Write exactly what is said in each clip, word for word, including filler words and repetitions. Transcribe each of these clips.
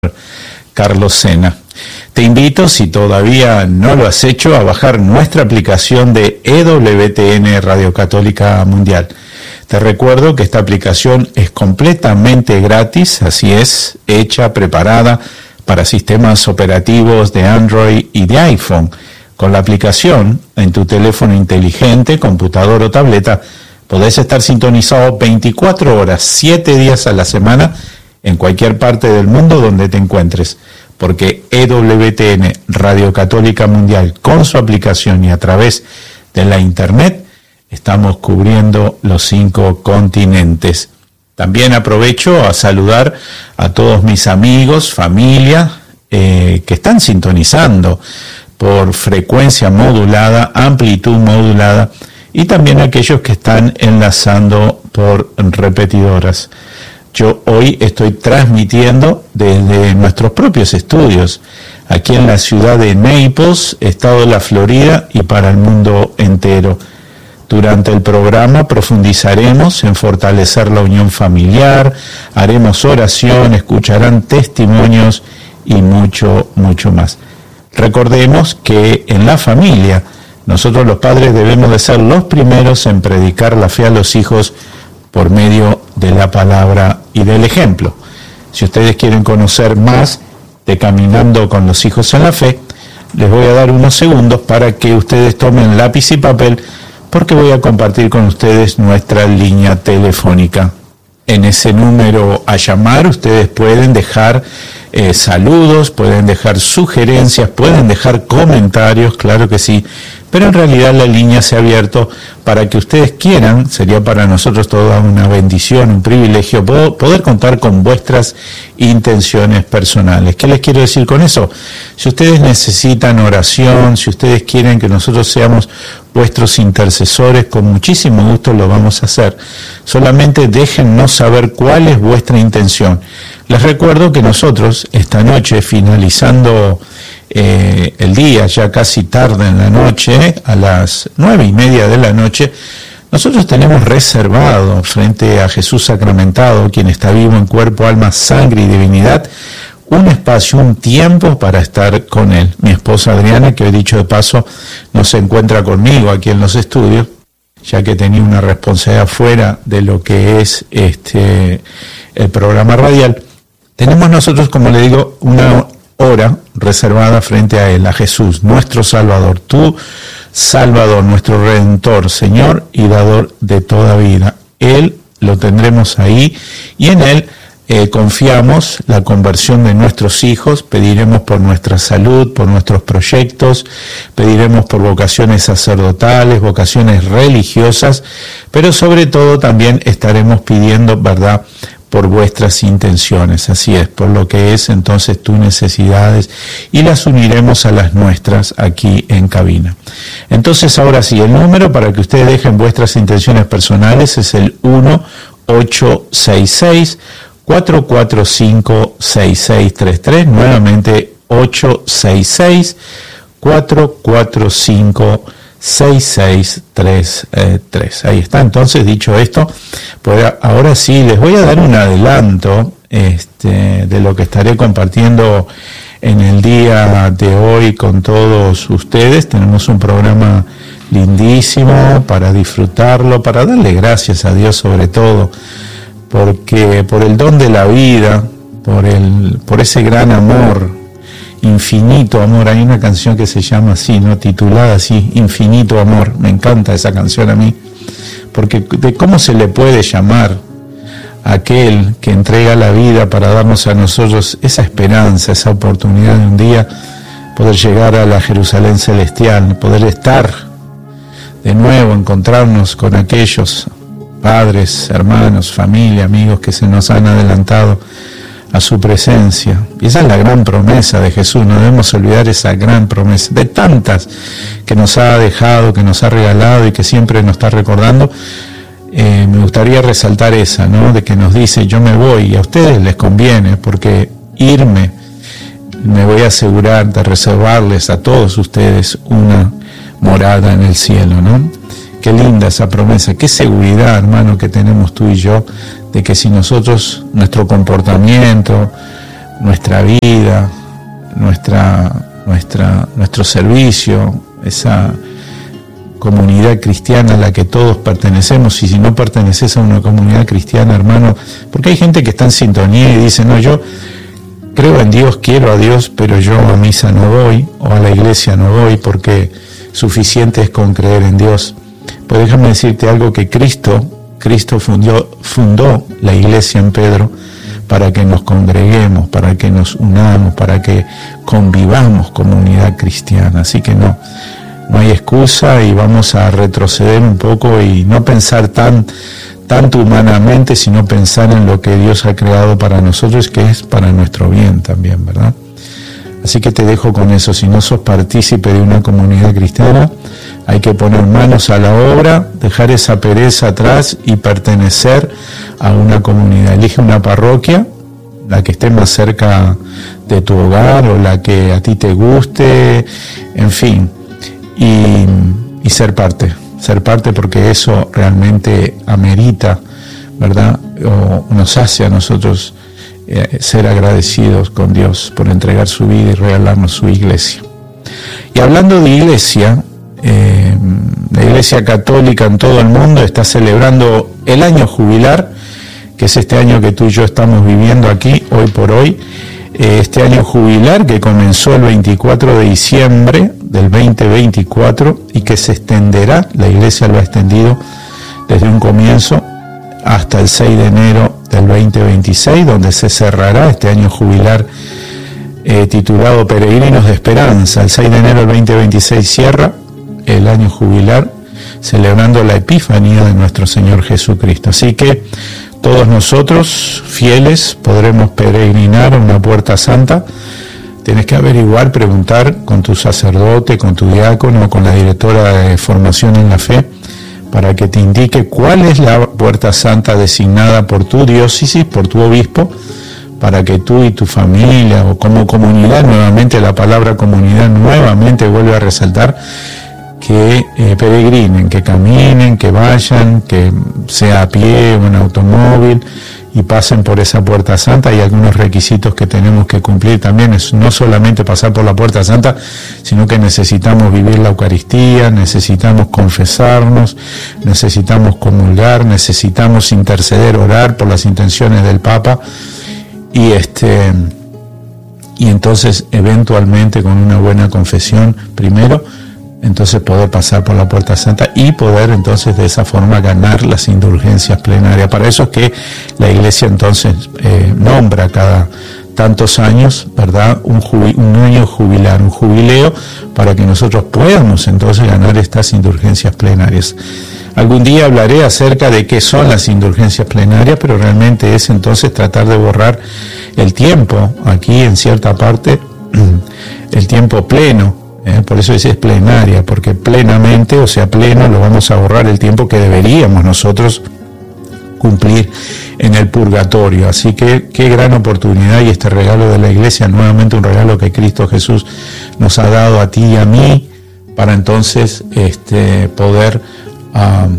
Carlos Sena. Te invito, si todavía no lo has hecho, a bajar nuestra aplicación de E W T N Radio Católica Mundial. Te recuerdo que esta aplicación es completamente gratis, así es, hecha, preparada para sistemas operativos de Android y de iPhone. Con la aplicación en tu teléfono inteligente, computador o tableta, podés estar sintonizado veinticuatro horas, siete días a la semana, en cualquier parte del mundo donde te encuentres, porque E W T N Radio Católica Mundial, con su aplicación y a través de la internet, estamos cubriendo los cinco continentes. También aprovecho a saludar a todos mis amigos, familia, eh, que están sintonizando por frecuencia modulada, amplitud modulada, y también aquellos que están enlazando por repetidoras. Yo hoy estoy transmitiendo desde nuestros propios estudios, aquí en la ciudad de Naples, estado de la Florida, y para el mundo entero. Durante el programa profundizaremos en fortalecer la unión familiar, haremos oración, escucharán testimonios y mucho, mucho más. Recordemos que en la familia, nosotros los padres debemos de ser los primeros en predicar la fe a los hijos por medio de la palabra y del ejemplo. Si ustedes quieren conocer más de Caminando con los Hijos en la Fe, les voy a dar unos segundos para que ustedes tomen lápiz y papel, porque voy a compartir con ustedes nuestra línea telefónica. En ese número a llamar ustedes pueden dejar eh, saludos, pueden dejar sugerencias, pueden dejar comentarios, claro que sí, pero en realidad la línea se ha abierto para que ustedes quieran, sería para nosotros toda una bendición, un privilegio poder contar con vuestras intenciones personales. ¿Qué les quiero decir con eso? Si ustedes necesitan oración, si ustedes quieren que nosotros seamos vuestros intercesores, con muchísimo gusto lo vamos a hacer. Solamente déjennos saber cuál es vuestra intención. Les recuerdo que nosotros esta noche, finalizando eh, el día, ya casi tarde en la noche, a las nueve y media de la noche, nosotros tenemos reservado frente a Jesús sacramentado, quien está vivo en cuerpo, alma, sangre y divinidad, un espacio, un tiempo para estar con él. Mi esposa Adriana, que hoy dicho de paso no se encuentra conmigo aquí en los estudios, ya que tenía una responsabilidad fuera de lo que es este el programa radial. Tenemos nosotros, como le digo, una hora reservada frente a él, a Jesús, nuestro Salvador, tu Salvador, nuestro Redentor, Señor y Dador de toda vida. Él lo tendremos ahí y en él Eh, confiamos la conversión de nuestros hijos, pediremos por nuestra salud, por nuestros proyectos, pediremos por vocaciones sacerdotales, vocaciones religiosas, pero sobre todo también estaremos pidiendo, ¿verdad?, por vuestras intenciones, así es, por lo que es entonces tus necesidades, y las uniremos a las nuestras aquí en cabina. Entonces ahora sí, el número para que ustedes dejen vuestras intenciones personales es el uno ocho seis seis, cuatro cuatro cinco, seis seis tres tres, nuevamente ocho seis seis, cuatro cuatro cinco, seis seis tres tres. Ahí está. Entonces, dicho esto, pues ahora sí les voy a dar un adelanto este, de lo que estaré compartiendo en el día de hoy con todos ustedes. Tenemos un programa lindísimo para disfrutarlo, para darle gracias a Dios sobre todo, porque por el don de la vida, por el, por ese gran amor, infinito amor. Hay una canción que se llama así, ¿no?, titulada así, Infinito Amor. Me encanta esa canción a mí, porque de cómo se le puede llamar a aquel que entrega la vida para darnos a nosotros esa esperanza, esa oportunidad de un día poder llegar a la Jerusalén celestial, poder estar de nuevo, encontrarnos con aquellos padres, hermanos, familia, amigos que se nos han adelantado a su presencia. Y esa es la gran promesa de Jesús, no debemos olvidar esa gran promesa, de tantas que nos ha dejado, que nos ha regalado y que siempre nos está recordando. Eh, me gustaría resaltar esa, ¿no?, de que nos dice, yo me voy, y a ustedes les conviene, porque irme, me voy a asegurar de reservarles a todos ustedes una morada en el cielo, ¿no? Qué linda esa promesa, qué seguridad, hermano, que tenemos tú y yo, de que si nosotros, nuestro comportamiento, nuestra vida, nuestra, nuestra, nuestro servicio, esa comunidad cristiana a la que todos pertenecemos. Y si no perteneces a una comunidad cristiana, hermano, porque hay gente que está en sintonía y dice, no, yo creo en Dios, quiero a Dios, pero yo a misa no voy, o a la iglesia no voy, porque suficiente es con creer en Dios. Pues déjame decirte algo, que Cristo, Cristo fundó, fundó la iglesia en Pedro para que nos congreguemos, para que nos unamos, para que convivamos como unidad cristiana. Así que no, no hay excusa, y vamos a retroceder un poco y no pensar tan tanto humanamente, sino pensar en lo que Dios ha creado para nosotros, que es para nuestro bien también, ¿verdad? Así que te dejo con eso. Si no sos partícipe de una comunidad cristiana, hay que poner manos a la obra, dejar esa pereza atrás y pertenecer a una comunidad. Elige una parroquia, la que esté más cerca de tu hogar o la que a ti te guste, en fin, y, y ser parte. Ser parte, porque eso realmente amerita, ¿verdad? O nos hace a nosotros eh, ser agradecidos con Dios por entregar su vida y regalarnos su iglesia. Y hablando de iglesia, eh, la Iglesia Católica en todo el mundo está celebrando el año jubilar, que es este año que tú y yo estamos viviendo aquí, hoy por hoy. Este año jubilar que comenzó el veinticuatro de diciembre del veinte veinticuatro y que se extenderá, la Iglesia lo ha extendido desde un comienzo hasta el seis de enero del veinte veintiséis, donde se cerrará este año jubilar eh, titulado Peregrinos de Esperanza. El seis de enero del veinte veintiséis cierra el año jubilar celebrando la Epifanía de nuestro Señor Jesucristo. Así que todos nosotros, fieles, podremos peregrinar a una puerta santa. Tienes que averiguar, preguntar con tu sacerdote, con tu diácono, con la directora de formación en la fe, para que te indique cuál es la puerta santa designada por tu diócesis, por tu obispo, para que tú y tu familia, o como comunidad, nuevamente la palabra comunidad nuevamente vuelve a resaltar, que eh, peregrinen, que caminen, que vayan, que sea a pie o en automóvil, y pasen por esa puerta santa. Hay algunos requisitos que tenemos que cumplir también, es no solamente pasar por la puerta santa, sino que necesitamos vivir la Eucaristía, necesitamos confesarnos, necesitamos comulgar, necesitamos interceder, orar por las intenciones del Papa, y este y entonces eventualmente con una buena confesión primero, entonces poder pasar por la puerta santa y poder entonces de esa forma ganar las indulgencias plenarias. Para eso es que la Iglesia entonces eh, nombra cada tantos años, ¿verdad?, un, jubi, un año jubilar, un jubileo, para que nosotros podamos entonces ganar estas indulgencias plenarias. Algún día hablaré acerca de qué son las indulgencias plenarias, pero realmente es entonces tratar de borrar el tiempo, aquí en cierta parte, el tiempo pleno. Eh, por eso es plenaria, porque plenamente, o sea, pleno, lo vamos a borrar el tiempo que deberíamos nosotros cumplir en el purgatorio. Así que qué gran oportunidad, y este regalo de la Iglesia, nuevamente un regalo que Cristo Jesús nos ha dado a ti y a mí, para entonces este, poder um,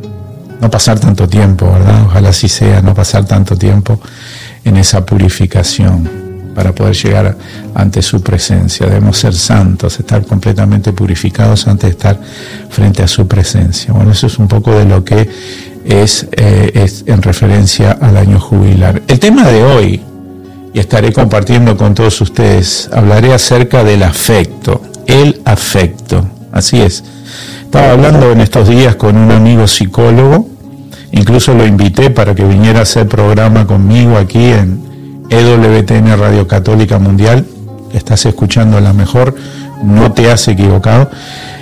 no pasar tanto tiempo, ¿verdad? Ojalá así sea, no pasar tanto tiempo en esa purificación, para poder llegar ante su presencia. Debemos ser santos, estar completamente purificados antes de estar frente a su presencia. Bueno, eso es un poco de lo que es, eh, es en referencia al año jubilar. El tema de hoy, y estaré compartiendo con todos ustedes, hablaré acerca del afecto, el afecto, así es. Estaba hablando en estos días con un amigo psicólogo, incluso lo invité para que viniera a hacer programa conmigo aquí en E W T N Radio Católica Mundial. Estás escuchando la mejor, no te has equivocado.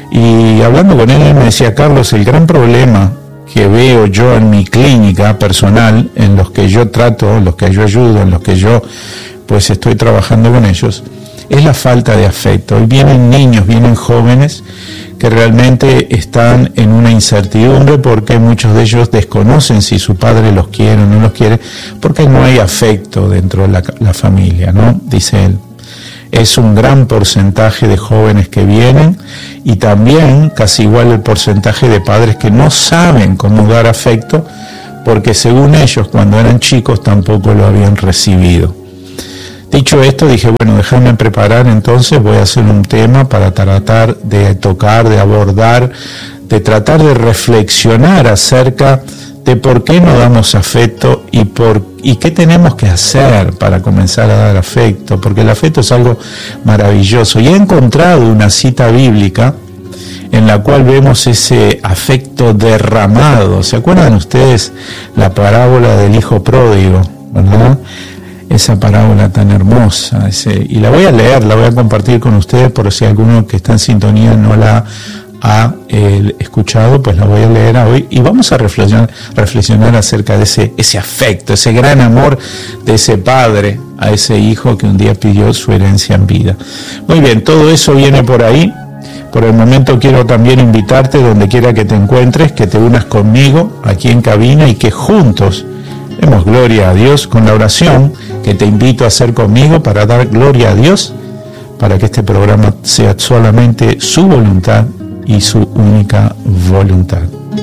Y hablando con él, él me decía: Carlos, el gran problema que veo yo en mi clínica personal, en los que yo trato, en los que yo ayudo, en los que yo pues estoy trabajando con ellos, es la falta de afecto. Hoy vienen niños, vienen jóvenes que realmente están en una incertidumbre, porque muchos de ellos desconocen si su padre los quiere o no los quiere, porque no hay afecto dentro de la, la familia, ¿no? Dice él. Es un gran porcentaje de jóvenes que vienen, y también casi igual el porcentaje de padres que no saben cómo dar afecto, porque según ellos, cuando eran chicos tampoco lo habían recibido. Dicho esto, dije, bueno, déjame preparar, entonces voy a hacer un tema para tratar de tocar, de abordar, de tratar de reflexionar acerca de por qué no damos afecto y, por, y qué tenemos que hacer para comenzar a dar afecto, porque el afecto es algo maravilloso. Y he encontrado una cita bíblica en la cual vemos ese afecto derramado. ¿Se acuerdan ustedes la parábola del hijo pródigo, verdad? Esa parábola tan hermosa, ese, y la voy a leer, la voy a compartir con ustedes por si alguno que está en sintonía no la ha eh, escuchado, pues la voy a leer hoy y vamos a reflexionar, reflexionar acerca de ese, ese afecto, ese gran amor de ese padre a ese hijo que un día pidió su herencia en vida. Muy bien, todo eso viene por ahí. Por el momento quiero también invitarte, donde quiera que te encuentres, que te unas conmigo aquí en cabina y que juntos demos gloria a Dios con la oración que te invito a hacer conmigo para dar gloria a Dios, para que este programa sea solamente su voluntad y su única voluntad.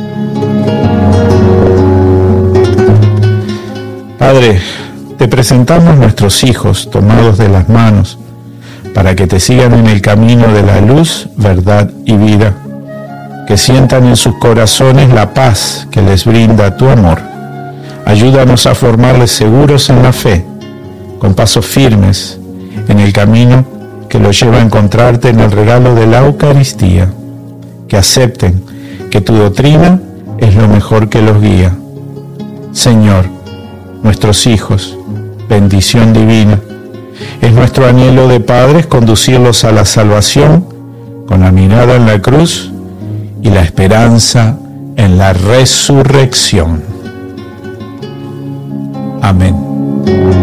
Padre, te presentamos nuestros hijos tomados de las manos para que te sigan en el camino de la luz, verdad y vida, que sientan en sus corazones la paz que les brinda tu amor. Ayúdanos a formarles seguros en la fe, con pasos firmes en el camino que los lleva a encontrarte en el regalo de la Eucaristía. Que acepten que tu doctrina es lo mejor que los guía. Señor, nuestros hijos, bendición divina, es nuestro anhelo de padres conducirlos a la salvación con la mirada en la cruz y la esperanza en la resurrección. Amén.